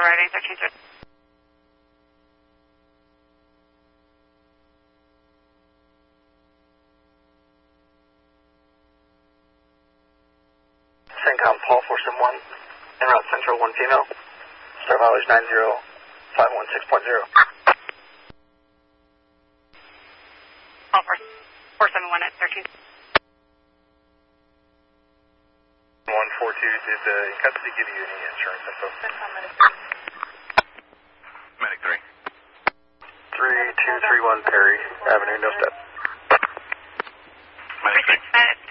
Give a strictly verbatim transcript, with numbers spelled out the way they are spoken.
arriving thirteen thirty. CENTCOM, Paul four seven one, en route Central, one female, star mileage nine zero five one six point zero. Paul four seven one at thirteen. one four two, did the custody give you any insurance info? Medic three. three two three one Perry Avenue, no step. Medic three.